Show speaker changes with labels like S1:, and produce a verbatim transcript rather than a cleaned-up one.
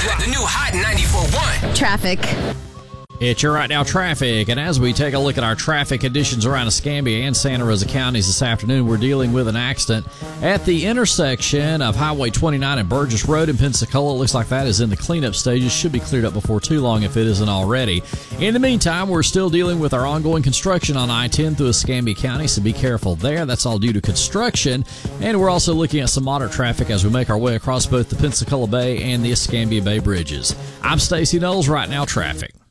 S1: The new Hot ninety-four point one.
S2: Traffic.
S3: It's your Right Now traffic, and as we take a look at our traffic conditions around Escambia and Santa Rosa counties this afternoon, we're dealing with an accident at the intersection of Highway twenty-nine and Burgess Road in Pensacola. It looks like that is in the cleanup stages. Should be cleared up before too long if it isn't already. In the meantime, we're still dealing with our ongoing construction on I ten through Escambia County, so be careful there. That's all due to construction. And we're also looking at some moderate traffic as we make our way across both the Pensacola Bay and the Escambia Bay bridges. I'm Stacey Knowles, Right Now Traffic.